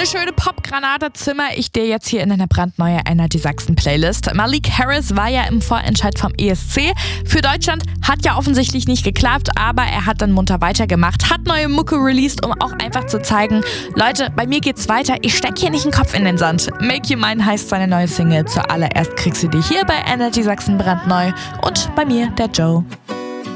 eine schöne Popgranate zimmer ich dir jetzt hier in eine brandneue Energy Sachsen Playlist. Malik Harris war ja im Vorentscheid vom ESC. Für Deutschland hat ja offensichtlich nicht geklappt, aber er hat dann munter weitergemacht, hat neue Mucke released, um auch einfach zu zeigen, Leute, bei mir geht's weiter, ich steck hier nicht den Kopf in den Sand. Make You Mine heißt seine neue Single. Zuallererst kriegst du die hier bei Energy Sachsen brandneu und bei mir, der Joe.